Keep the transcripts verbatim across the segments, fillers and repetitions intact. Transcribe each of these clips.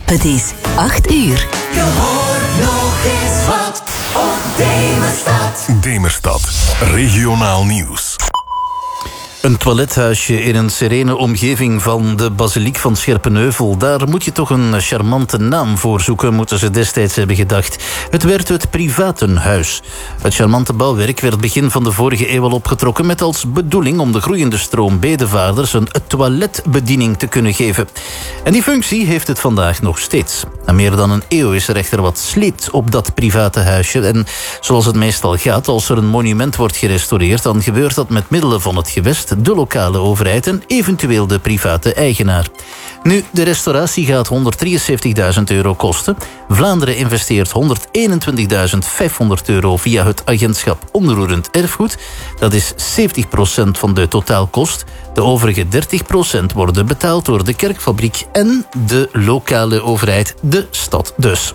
Het is acht uur. Je hoort nog eens wat op Demerstad. Demerstad, regionaal nieuws. Een toilethuisje in een serene omgeving van de basiliek van Scherpenheuvel. Daar moet je toch een charmante naam voor zoeken, moeten ze destijds hebben gedacht. Het werd het Privatenhuis. Het charmante bouwwerk werd begin van de vorige eeuw al opgetrokken met als bedoeling om de groeiende stroom bedevaarders een toiletbediening te kunnen geven. En die functie heeft het vandaag nog steeds. Na meer dan een eeuw is er echter wat sleept op dat private huisje. En zoals het meestal gaat, als er een monument wordt gerestaureerd, dan gebeurt dat met middelen van het gewest, de lokale overheid en eventueel de private eigenaar. Nu, de restauratie gaat honderddrieënzeventigduizend euro kosten. Vlaanderen investeert honderdeenentwintigduizend vijfhonderd euro via het agentschap Onroerend Erfgoed. Dat is zeventig procent van de totaalkost. De overige dertig procent worden betaald door de kerkfabriek en de lokale overheid, de stad dus.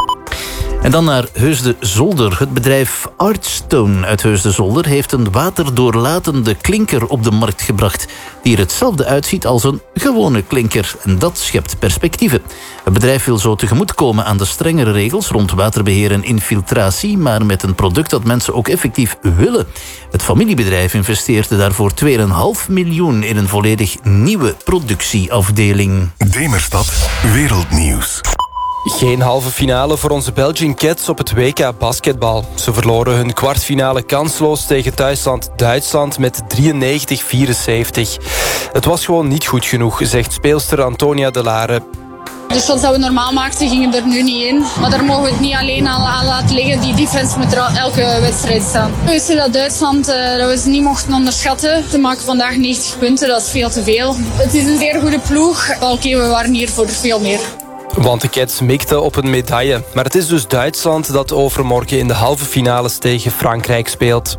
En dan naar Heusden-Zolder. Het bedrijf Artstone uit Heusden-Zolder heeft een waterdoorlatende klinker op de markt gebracht, die er hetzelfde uitziet als een gewone klinker. En dat schept perspectieven. Het bedrijf wil zo tegemoetkomen aan de strengere regels rond waterbeheer en infiltratie, maar met een product dat mensen ook effectief willen. Het familiebedrijf investeerde daarvoor twee komma vijf miljoen in een volledig nieuwe productieafdeling. Demerstad, wereldnieuws. Geen halve finale voor onze Belgian Cats op het W K basketbal. Ze verloren hun kwartfinale kansloos tegen thuisland Duitsland met drieënnegentig vierenzeventig. Het was gewoon niet goed genoeg, zegt speelster Antonia De Lare. De shots dat we normaal maakten gingen er nu niet in. Maar daar mogen we het niet alleen aan, aan laten liggen. Die defense moet er elke wedstrijd staan. We wisten dat Duitsland uh, dat we ze niet mochten onderschatten. Ze maken vandaag negentig punten, dat is veel te veel. Het is een zeer goede ploeg. Oké, okay, we waren hier voor veel meer. Want de Cats mikten op een medaille. Maar het is dus Duitsland dat overmorgen in de halve finales tegen Frankrijk speelt.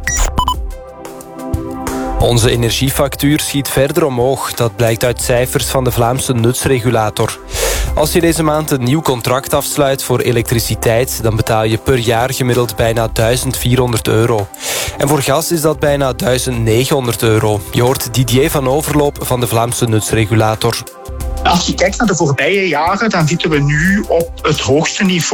Onze energiefactuur schiet verder omhoog. Dat blijkt uit cijfers van de Vlaamse nutsregulator. Als je deze maand een nieuw contract afsluit voor elektriciteit, dan betaal je per jaar gemiddeld bijna duizend vierhonderd euro. En voor gas is dat bijna duizend negenhonderd euro. Je hoort Didier van Overloop van de Vlaamse nutsregulator. Als je kijkt naar de voorbije jaren, dan zitten we nu op het hoogste niveau